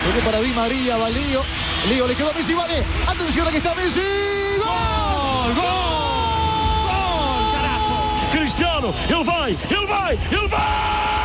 Tocó para Di María, va Lío. Lío le quedó a Messi, vale. Atención, aquí está Messi. ¡Gol! ¡Gol! ¡Gol! Carajo! Cristiano, ele vai!